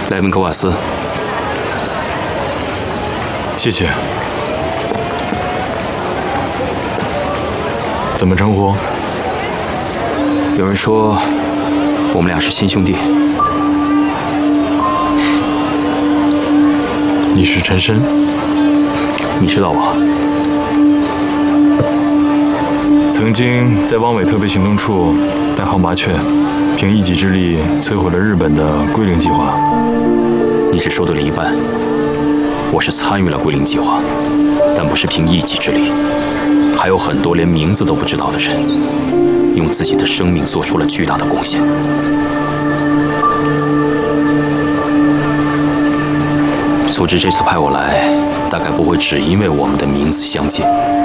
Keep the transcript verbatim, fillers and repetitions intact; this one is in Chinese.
莱文科瓦斯。 谢谢。怎么称呼？ 有人说我们俩是亲兄弟。 你是陈深？ 你知道我？ 曾经在汪伪特别行动处代号麻雀，凭一己之力摧毁了日本的归零计划。 你只说对了一半。我是参与了归零计划，但不是凭一己之力，还有很多连名字都不知道的人，用自己的生命做出了巨大的贡献。组织这次派我来，大概不会只因为我们的名字相近。